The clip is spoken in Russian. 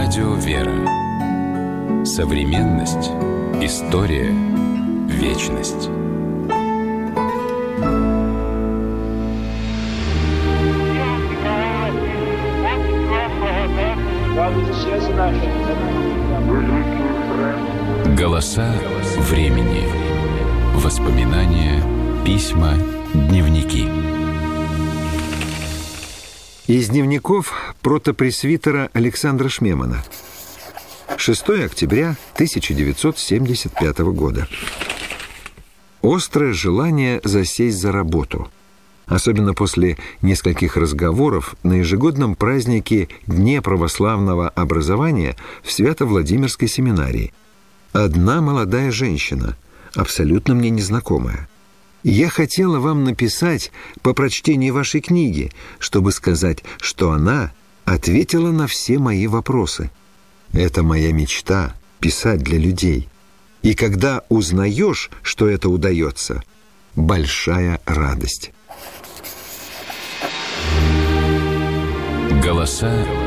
Радио «Вера». Современность. История. Вечность. Голоса времени. Воспоминания, письма, дневники. Из дневников протопресвитера Александра Шмемана. 6 октября 1975 года. Острое желание засесть за работу. Особенно после нескольких разговоров на ежегодном празднике Дне православного образования в Свято-Владимирской семинарии. Одна молодая женщина, абсолютно мне незнакомая. Я хотела вам написать по прочтении вашей книги, чтобы сказать, что она ответила на все мои вопросы. Это моя мечта – писать для людей. И когда узнаешь, что это удается, большая радость. Голоса